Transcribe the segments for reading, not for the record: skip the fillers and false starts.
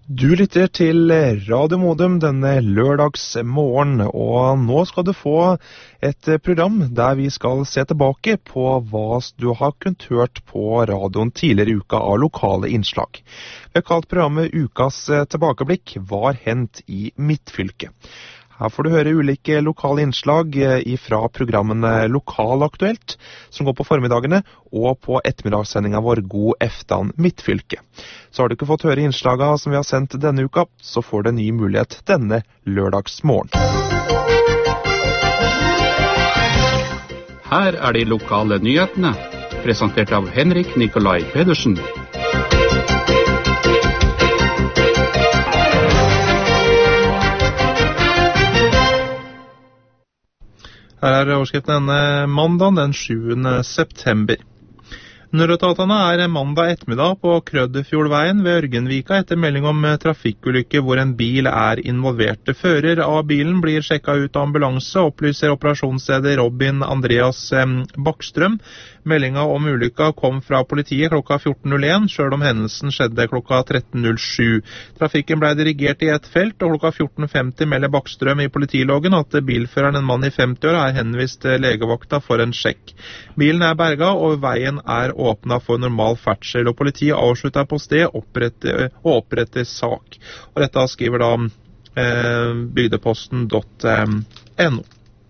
Du lytter til Radio Modum denne lørdagsmorgen, og nå skal du få et program der vi skal se tilbake på hva du har kunnet hørt på radioen tidligere i uka av lokale innslag. Vi har kalt programmet Ukas tilbakeblikk, Hva har hendt i mitt fylke? Her får du høre ulike lokale innslag fra programmene Lokalaktuelt, som går på formidagene, og på ettermiddagssendingen vår God Eftan Midtfylke. Så har du ikke fått høre innslagene som vi har sendt denne uka, så får du en ny mulighet denne lørdagsmorgen. Her de lokale nyhetene, presentert av Henrik Nikolai Pedersen. Her overskriften denne mandag den 7. september. Nødetatene mandag ettermiddag på Krøddefjordveien ved Ørgenvika etter melding om trafikkulykke hvor en bil involvert. Fører av bilen blir sjekket ut av ambulanse, opplyser operasjonsleder Robin Andreas Bakstrøm. Meldingen om ulykka kom fra politiet klokka 14.01, selv om hendelsen skjedde klokka 13.07. Trafikken ble dirigert i ett felt, og klokka 14.50 melder Bakstrøm i politiloggen at bilføreren, en mann i 50 år, henvist legevakta for en sjekk. Bilen berget, og veien åpnet for normal ferdsel, og politiet avsluttet på sted og oppretter sak. Og dette skriver da bygdeposten.no.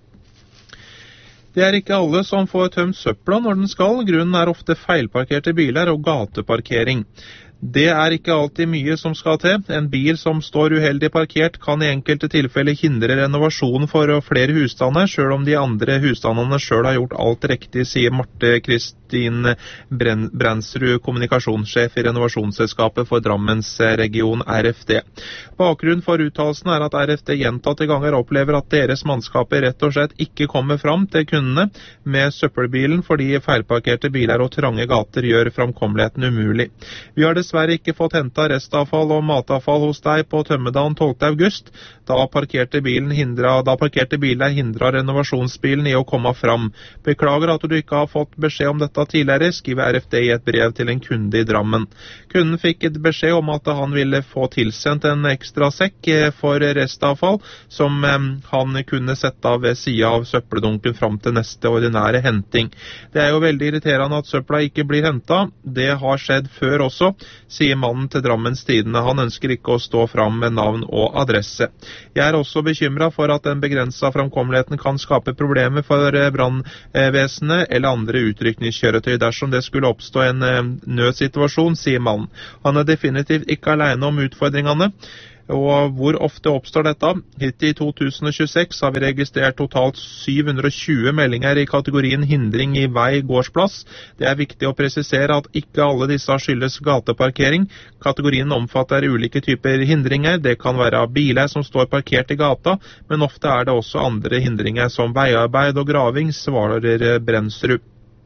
Det ikke alle som får tømt søpla når den skal. Grunnen ofte feilparkerte biler og gateparkering. Det ikke alltid mye som skal til. En bil som står uheldig parkert kan i enkelte tilfeller hindre renovasjon for flere husstander, selv om de andre husstandene selv har gjort alt riktig, sier Marte Kristin Brensrud, kommunikasjonssjef i renovasjonsselskapet for Drammens region RFD. Bakgrunnen for uttalelsen at RFD gjentatte ganger opplever at deres mannskaper rett og slett ikke kommer fram til kundene med søppelbilen fordi feilparkerte biler og trange gater gjør framkommeligheten umulig. Vi har dessverre ikke fått hentet restavfall og matavfall hos deg på Tømmedagen 12. august, da parkerte biler hindret renovasjonsbilen i å komme fram. Beklager at du ikke har fått beskjed om dette tidligere, skriver RFD i et brev til en kunde i Drammen. Kunden fikk et beskjed om at han ville få tilsendt en ekstra sekk for restavfall, som han kunne sette av ved siden av søppeldunken fram til neste ordinære henting. Det jo veldig irriterende at søpla ikke blir hentet. Det har skjedd før også, sier mannen til Drammens Tidende. Han ønsker ikke å stå fram med navn og adresse. Jeg også bekymret for at den begrenset framkommeligheten kan skape problemer for brannvesenet eller andre utrykningskjøretøy dersom det skulle oppstå en nødsituasjon, sier mannen. Han definitivt ikke alene om utfordringene. Og hvor ofte oppstår dette? Hittil i 2026 har vi registrert totalt 720 meldinger i kategorien hindring i vei gårdsplass. Det viktig å presisere at ikke alle disse skyldes gateparkering. Kategorien omfatter ulike typer hindringer. Det kan være biler som står parkert i gata, men ofte det også andre hindringer som veiarbeid og graving, svarer Brensrud.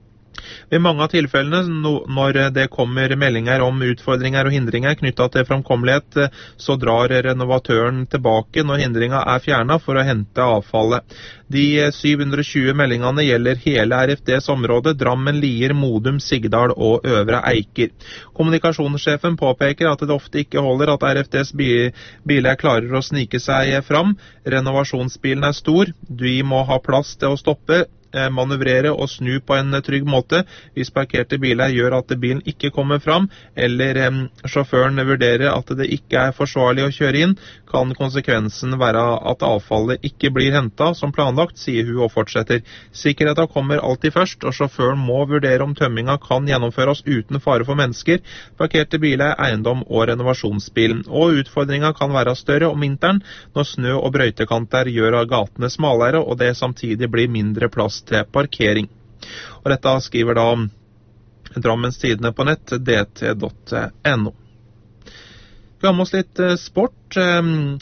I mange av tilfellene, når det kommer meldinger om utfordringer og hindringer knyttet til framkommelighet, så drar renovatøren tilbake når hindringen fjernet for å hente avfallet. De 720 meldingene gjelder hele RFDs område, Drammen, Lier, Modum, Sigdal og Øvre Eiker. Kommunikasjonssjefen påpeker at det ofte ikke holder at RFDs biler klarer å snike seg fram. Renovasjonsbilen stor, de må ha plass til å stoppe, manøvrere og snu på en trygg måte. Hvis parkerte biler gjør at bilen ikke kommer fram, eller sjåføren vurderer at det ikke forsvarlig å kjøre inn, kan konsekvensen være at avfallet ikke blir hentet som planlagt, sier hun og fortsetter. Sikkerheten kommer alltid først, og sjåføren må vurdere om tømminga kan gjennomføres uten fare for mennesker. Parkerte biler eiendom og renovasjonsbilen. Og utfordringen kan være større om vinteren, når snø og brøytekanter gjør gatene smalere, og det samtidig blir mindre plass til parkering. Og dette skriver da Drammens Tidende på nett, dt.no. Vi har med oss litt sport.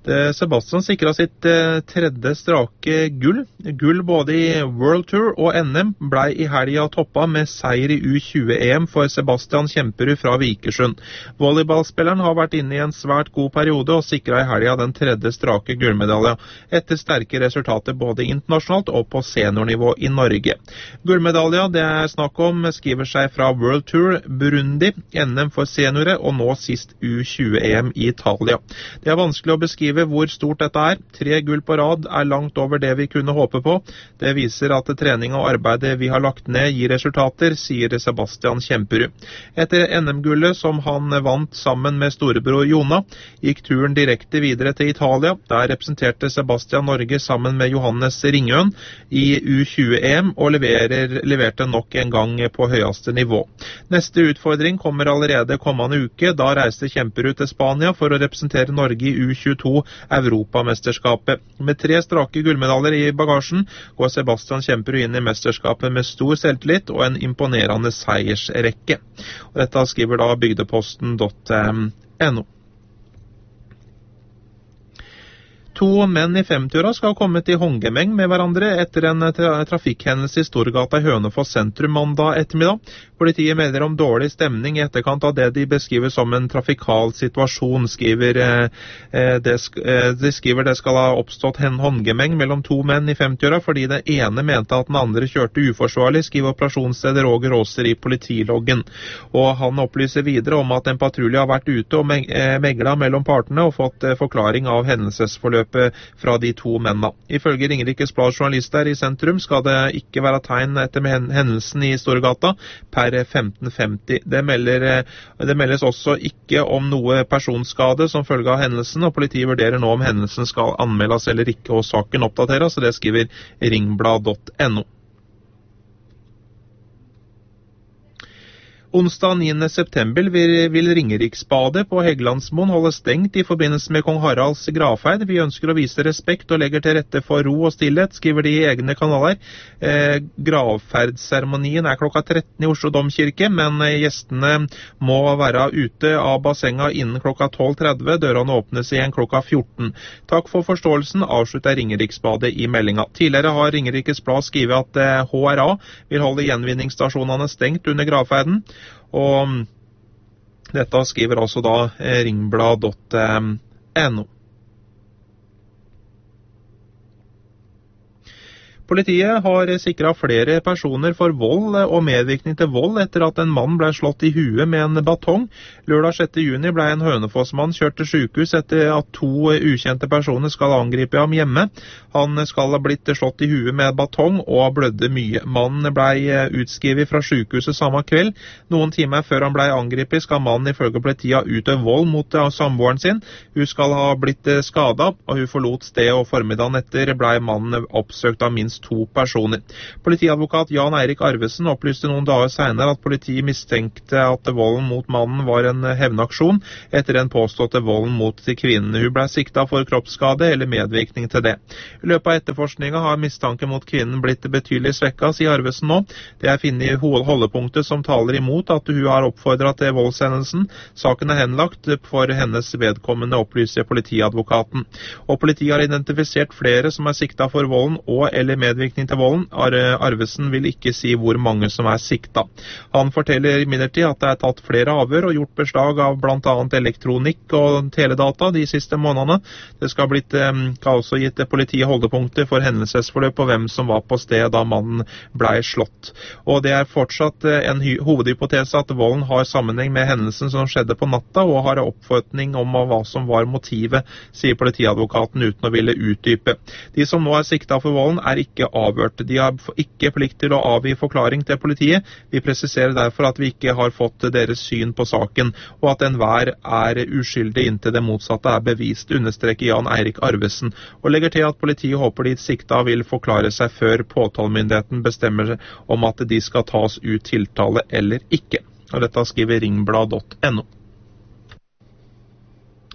Sebastian sikret sitt tredje strake gull. Gull både i World Tour og NM ble i helgen toppa med seier i U20-EM for Sebastian Kjemperud fra Vikersund. Volleyballspilleren har vært inne i en svært god periode og sikret i helgen den tredje strake gullmedaljen, etter sterke resultater både internasjonalt og på seniornivå i Norge. Gullmedaljen det er snakk om skriver seg fra World Tour, Burundi, NM for seniorer og nå sist U20-EM i Italia. Det er vanskelig å beskrive hvor stort dette er. 3 gull på rad er langt over det vi kunne håpe på. Det viser at trening og arbeidet vi har lagt ned gir resultater, sier Sebastian Kjemperud. Etter NM-gullet som han vant sammen med storebror Jona, gikk turen direkte videre til Italia. Der representerte Sebastian Norge sammen med Johannes Ringøen i U20-EM og leverte nok en gang på høyeste nivå. Neste utfordring kommer allerede kommende uke. Da reiste Kjemperud til Spania for å representere Norge i U22 Europamesterskapet. Med 3 strake gullmedaljer i bagasjen går Sebastian Kjemperud inn i mesterskapet med stor selvtillit og en imponerende seiersrekke. Og dette skriver da bygdeposten.no. 2 menn i 50-åra skal ha kommet i håndgemeng med hverandre etter en trafikkhendelse i Storgata i Hønefoss sentrum mandag ettermiddag. Politiet melder om dårlig stemning i etterkant av det de beskriver som en trafikal situasjon. De skriver det skal ha oppstått en håndgemeng mellom 2 menn i 50-åra fordi den ene mente at den andre kjørte uforsvarlig, skriver operasjonsleder Roger Aaser i politiloggen. Og han opplyser videre om at en patrulje har vært ute og meglet mellom partene og fått forklaring av hendelsesforløpet fra de 2 mennene. Ifølge Ringerikes Blad journalister i sentrum skal det ikke være tegn etter hendelsen i Storgata per 15.50. Det meldes også ikke om noe personskade som følge av hendelsen, og politiet vurderer nå om hendelsen skal anmeldes eller ikke, og saken oppdateres, så det skriver ringblad.no. Onsdag 9. september vil Ringeriksbadet på Heggelandsmoen holde stengt i forbindelse med kong Haralds gravferd. Vi ønsker å vise respekt og legger til rette for ro og stillhet, skriver de i egne kanaler. Gravferdseremonien er klokka 13 i Oslo Domkirke, men gjestene må være ute av bassenga innen klokka 12.30. Dørene åpnes igjen klokka 14. Takk for forståelsen, avslutter Ringeriksbadet i meldinga. Tidligere har Ringerikes Blad skrivet at HRA vil holde gjenvinningsstasjonene stengt under gravferden. Og dette skriver også da ringblad.no. Politiet har sikret flere personer for vold og medvirkning til vold etter at en mann ble slått i huet med en batong. Lørdag 6. juni ble en Hønefoss-mann kjørt til sykehus etter at 2 ukjente personer skal angripe ham hjemme. Han skal ha blitt slått i huet med batong og blødde mye. Mannen ble utskrevet fra sykehuset samme kveld. Noen timer før han ble angrepet skal mannen ifølge politiet utøve vold mot samboeren sin. Hun skal ha blitt skadet, og hun forlot stedet, og formiddagen etter ble mannen oppsøkt av minst 2 personer. Politiadvokat Jan Eirik Arvesen opplyste noen dager senere at politiet mistenkte at volden mot mannen var en hevnaksjon etter den påståtte volden mot kvinnen. Hun ble siktet for kroppsskade eller medvirkning til det. I løpet av etterforskningen har mistanke mot kvinnen blitt betydelig svekket, sier Arvesen nå. Det er funnet holdepunkter som taler imot at hun har oppfordret til voldshendelsen. Saken er henlagt for hennes vedkommende, opplyser politiadvokaten. Og politiet har identifisert flere som er siktet for volden og eller medvirkning til volden. Arvesen vil ikke si hvor mange som er siktet. Han forteller imidlertid at det er tatt flere avhør og gjort beslag av blant annet elektronikk og teledata de siste månedene. Det skal også gitt politiet holdepunkter for hendelsesforløp og hvem som var på stedet da mannen ble slått. Og det er fortsatt en hovedhypotese at volden har sammenheng med hendelsen som skjedde på natta, og har oppfatning om hva som var motivet, sier politiadvokaten uten å ville utdype. De som nå er siktet for volden er ikke avhørt. De har ikke plikt til å avgi forklaring til politiet. Vi presiserer derfor at vi ikke har fått deres syn på saken, og at enhver er uskyldig inntil det motsatte er bevist, understreker Jan Eirik Arvesen, og legger til at politiet håper de sikta vil forklare seg før påtalemyndigheten bestemmer om at de skal tas ut tiltale eller ikke. Og dette skriver ringblad.no.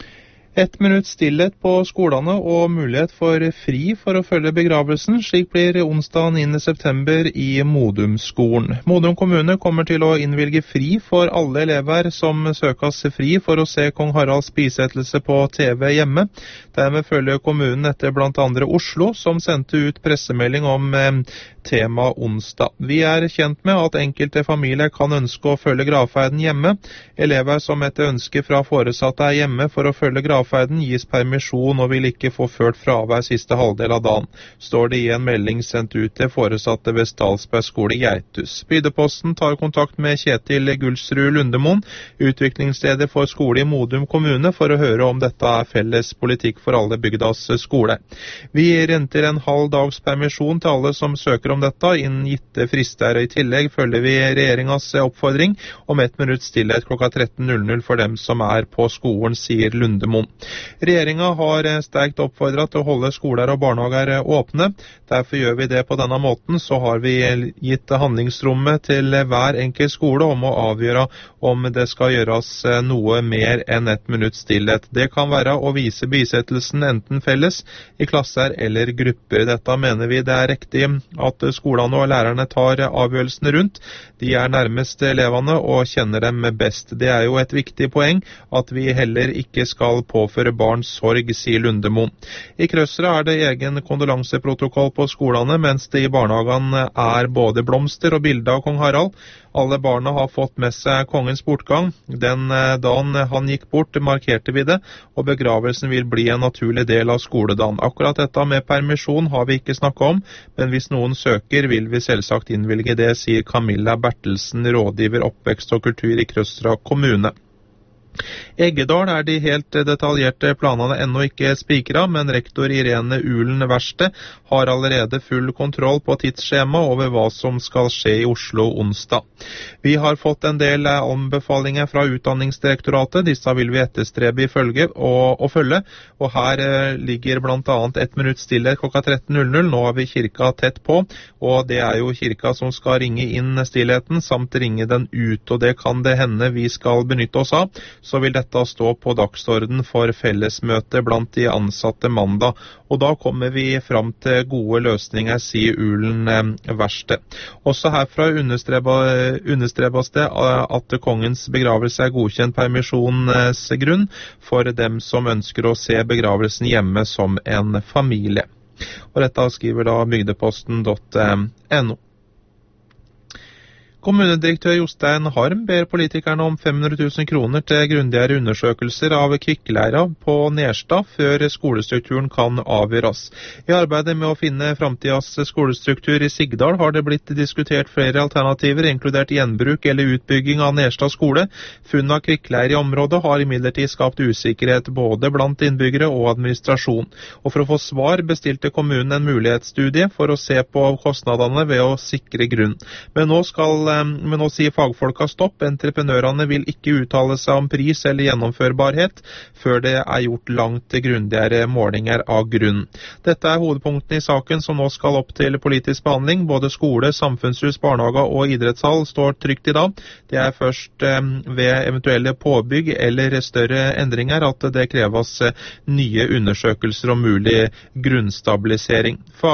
1 minutt stillhet på skolene og mulighet for fri for å følge begravelsen. Slik blir onsdag 9. september i Modum-skolen. Modum kommune kommer til å innvilge fri for alle elever som søkes fri for å se kong Haralds bisettelse på TV hjemme. Dermed følger kommunen etter blant andre Oslo, som sendte ut pressemelding om tema onsdag. Vi er kjent med at enkelte familier kan ønske å følge gravferden hjemme. Elever som etter ønske fra foresatte er hjemme for å følge gravferden, gis permisjon og vil ikke få ført fravær siste halvdel av dagen, står det i en melding sendt ut til foresatte ved Stalsberg skole i Geitus. Bydeposten tar kontakt med Kjetil Gulsrud Lundemoen, utviklingsleder for skole i Modum kommune, for å høre om dette er felles politikk for alle bygdas skole. Vi renter en halv dags permisjon til alle som søker om dette innen gitte frister. I tillegg følger vi regjeringas oppfordring om 1 minutt stillhet klokka 13.00 for dem som er på skolen, sier Lundemoen. Regjeringa har sterkt oppfordret til å holde skoler og barnehager åpne. Derfor gjør vi det på denne måten. Så har vi gitt handlingsrommet til hver enkelt skole om å avgjøre om det skal gjøres noe mer enn 1 minutt stillhet. Det kan være å vise bisettelsen enten felles, i klasser eller grupper. Dette mener vi det er riktig at skolene og lærerne tar avgjørelsene rundt. De er nærmest elevene og kjenner dem best. Det er jo et viktig poeng at vi heller ikke skal påføre barn sorg, sier Lundemoen. I Krøsra er det egen kondolanseprotokoll på skolene, mens det i barnehagen er både blomster og bilder av kong Harald. Alle barna har fått med seg kongens bortgang. Den dagen han gikk bort, markerte vi det, og begravelsen vil bli en naturlig del av skoledagen. Akkurat dette med permisjon har vi ikke snakket om, men hvis noen søker, vil vi selvsagt innvilge det, sier Camilla Bertelsen, rådgiver oppvekst og kultur i Krøsra kommune. Eggedal er de helt detaljerte planene ennå ikke spikret, men rektor Irene Ulen Verste har allerede full kontroll på tidsskjema over hva som skal skje i Oslo onsdag. Vi har fått en del anbefalinger fra Utdanningsdirektoratet. Disse vil vi etterstrebe i følge, og her ligger blant annet 1 minutt stillhet klokka 13.00. Nå har vi kirka tett på, og det er jo kirka som skal ringe inn stillheten, samt ringe den ut, og det kan det hende vi skal benytte oss av. Så vil dette stå på dagsorden for fellesmøte blant de ansatte mandag, og da kommer vi fram til gode løsninger, sier Ulen Verste. Også herfra understrebes det at kongens begravelse er godkjent permisjonsgrunn for dem som ønsker å se begravelsen hjemme som en familie. Og dette skriver da bygdeposten.no. Kommunedirektør Jostein Harm ber politikerne om 500 000 kroner til grundigere undersøkelser av kvikkleira på Nerstad før skolestrukturen kan avgjøres. I arbeidet med å finne framtidas skolestruktur i Sigdal har det blitt diskutert flere alternativer, inkludert gjenbruk eller utbygging av Nerstad skole. Funn av kvikkleir i området har imidlertid skapt usikkerhet både blant innbyggere og administrasjon. Og for å få svar bestilte kommunen en mulighetsstudie for å se på kostnadene ved å sikre grunn. Men nå sier fagfolka stopp. Entreprenørene vil ikke uttale seg om pris eller gjennomførbarhet før det er gjort langt grundigere målinger av grunn. Dette er hovedpunktene i saken som nå skal opp til politisk behandling. Både skole, samfunnshus, barnehager og idrettshall står trygt i dag. Det er først ved eventuelle påbygg eller større endringer at det kreves nye undersøkelser om mulig grunnstabilisering.